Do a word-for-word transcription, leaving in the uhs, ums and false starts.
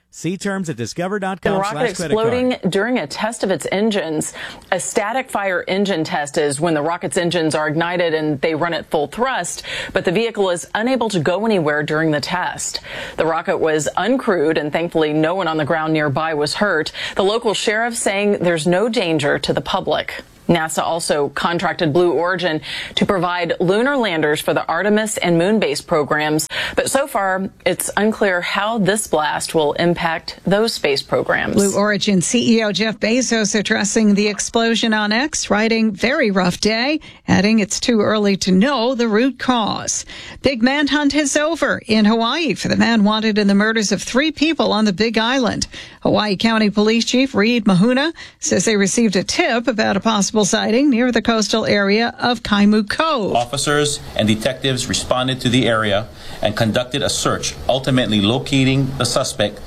See terms at discover dot The com rocket slash credit card. exploding during a test of its engines. A static fire engine test is when the rocket's engines are ignited and they run at full thrust, but the vehicle is unable to go anywhere during the test. The rocket was uncrewed, and thankfully no one on the ground nearby was hurt. The local sheriff saying there's no danger to the public. NASA also contracted Blue Origin to provide lunar landers for the Artemis and moon-based programs, but so far it's unclear how this blast will impact those space programs. Blue Origin C E O Jeff Bezos addressing the explosion on X, writing, "Very rough day," adding it's too early to know the root cause. Big manhunt is over in Hawaii for the man wanted in the murders of three people on the Big Island. Hawaii County Police Chief Reed Mahuna says they received a tip about a possible sighting near the coastal area of Kaimu Cove. Officers and detectives responded to the area and conducted a search, ultimately locating the suspect